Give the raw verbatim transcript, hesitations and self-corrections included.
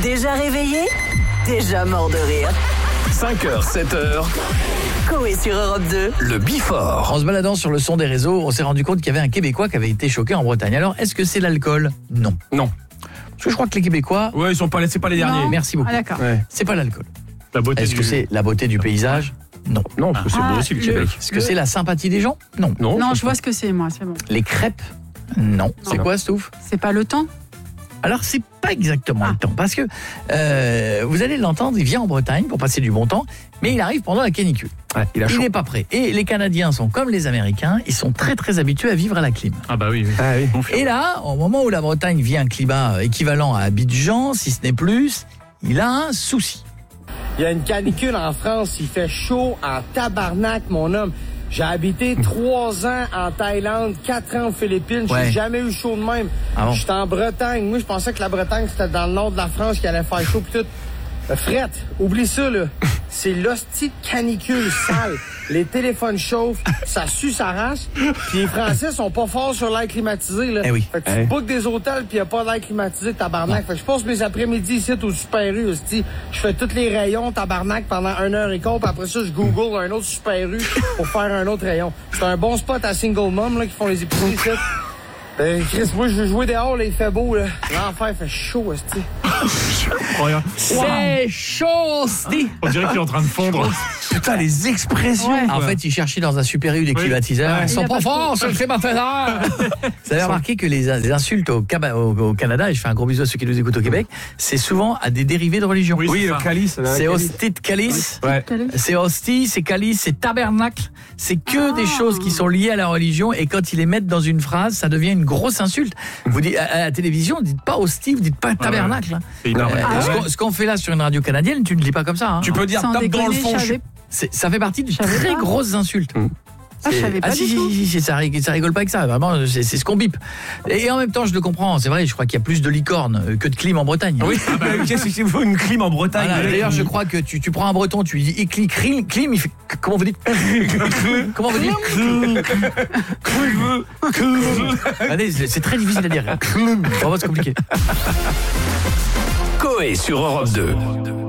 Déjà réveillé? Déjà mort de rire. cinq heures, sept heures. Coé sur Europe deux. Le Before. En se baladant sur le son des réseaux, on s'est rendu compte qu'il y avait un Québécois qui avait été choqué en Bretagne. Alors, est-ce que c'est l'alcool? Non. Non. Parce que je crois que les Québécois... Ouais, ils sont pas, c'est pas les derniers. Non. Merci beaucoup. Ah d'accord. Ouais. C'est pas l'alcool. La beauté. Est-ce du... que c'est la beauté du paysage? Non. Non, parce que c'est Ah, beau aussi le le- Québec. Est-ce que c'est la sympathie des gens? Non. Non. Non, je vois ce que c'est moi, c'est bon. Les crêpes? Non. C'est Non. quoi, Stouff? C'est pas le temps? Alors, c'est pas exactement Ah. le temps. Parce que, euh, vous allez l'entendre, il vient en Bretagne pour passer du bon temps, mais il arrive pendant la canicule. Ouais, il a Il chaud. n'est pas prêt. Et les Canadiens sont comme les Américains, ils sont très très habitués à vivre à la clim. Ah bah oui. oui. Ah oui. Et là, au moment où la Bretagne vit un climat équivalent à Abidjan, si ce n'est plus, il a un souci. Il y a une canicule en France, il fait chaud en tabarnak, mon homme. J'ai habité trois ans en Thaïlande, quatre ans aux Philippines, j'ai Ouais. jamais eu chaud de même. Ah bon? J'étais en Bretagne. Moi, je pensais que la Bretagne, c'était dans le nord de la France qui allait faire chaud pis tout. Euh, Fret, oublie ça, là. C'est l'hostie de canicule sale. Les téléphones chauffent, ça sue sa race. Puis les Français sont pas forts sur l'air climatisé, là. Eh oui. Fait que tu Eh. bookes des hôtels puis y a pas d'air climatisé, tabarnak. Fait que je passe mes après-midi ici au Super U, hostie. Je fais tous les rayons, tabarnak, pendant une heure et quart. Puis après ça, je google un autre Super U pour faire un autre rayon. C'est un bon spot à Single Mom, là, qui font les épiceries ici. Ben, Chris, moi, je veux jouer dehors, là, il fait beau, là. L'enfer fait chaud, hostie. Regarde. C'est chaud, Steve. On dirait qu'il est en train de fondre. Putain, les expressions. Ouais. En fait, il cherchait dans un Super U des Oui. climatiseurs. Ouais. Ils sont Il a pas pas forts, ce climatiseur. Vous avez remarqué que les, les insultes au, Caba- au, au Canada, et je fais un gros bisou à ceux qui nous écoutent au Québec, c'est souvent à des dérivés de religion. Oui, Oui, c'est le ça. calice. là, C'est le calice. hostie de calice. Ouais. C'est hostie, c'est calice, c'est tabernacle. C'est que Ah. des choses qui sont liées à la religion et quand ils les mettent dans une phrase, ça devient une grosse insulte. Vous dites à, à la télévision, vous dites pas hostie, vous dites pas tabernacle. C'est énorme. Euh, Ah ce ouais. qu'on- ce qu'on fait là sur une radio canadienne, tu ne le dis pas comme ça. Hein. Tu peux dire Sans tape dans le déconner, fond. je je suis- savais- C'est- Ça fait partie de Je savais très pas. grosses insultes. Ah, je C'est- savais pas ah, si, du si, tout. si, si, ça, rigole, ça rigole pas avec ça, vraiment, c'est c'est ce qu'on bipe. Et en même temps, je le comprends, c'est vrai, je crois qu'il y a plus de licornes euh, que de clim en Bretagne. Oui, ah bah, qu'est-ce que c'est vous, une clim en Bretagne? Voilà, le mec, d'ailleurs, il- je crois que tu, tu prends un breton, tu lui dis éclit, clim, clim, il fait comment vous dites Comment vous dites Allez, c'est c'est très difficile à dire. Vraiment, c'est compliqué. Coé sur Europe deux.